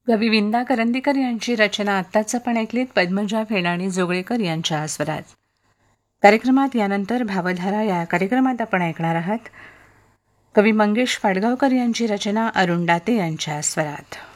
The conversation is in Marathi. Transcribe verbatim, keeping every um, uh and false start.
कवी विंदा करंदीकर यांची रचना आत्ताच आपण ऐकलीत पद्मजा फेणाणी जोगळेकर यांच्या स्वरात. कार्यक्रमात यानंतर भावधारा या कार्यक्रमात आपण ऐकणार आहात कवी मंगेश पाडगावकर यांची रचना अरुण दाते यांच्या स्वरात.